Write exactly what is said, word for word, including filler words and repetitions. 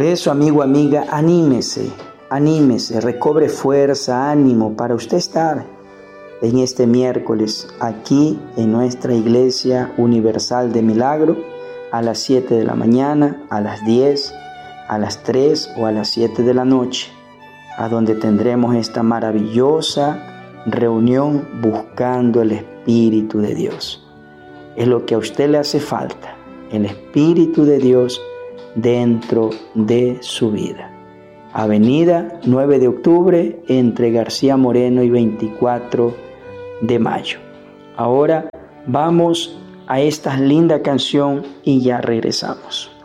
Por eso, amigo, amiga, anímese, anímese, recobre fuerza, ánimo para usted estar en este miércoles aquí en nuestra Iglesia Universal de Milagro a las siete de la mañana, a las diez, a las tres o a las siete de la noche, a donde tendremos esta maravillosa reunión buscando el Espíritu de Dios. Es lo que a usted le hace falta, el Espíritu de Dios dentro de su vida. Avenida nueve de octubre entre García Moreno y veinticuatro de mayo. Ahora vamos a esta linda canción y ya regresamos.